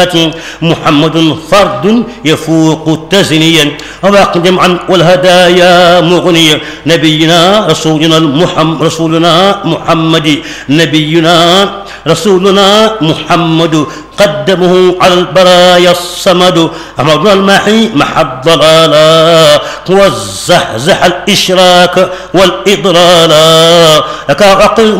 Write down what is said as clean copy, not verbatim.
محمد فرد يفوق تزنيا وأقدم عن والهدايا مغنيا نبينا رسولنا محمد نبينا رسولنا محمد قدمه على البرايا الصمد أمرنا المحي مع الضلالا والزحزح الإشراك والإضلالا لك أقل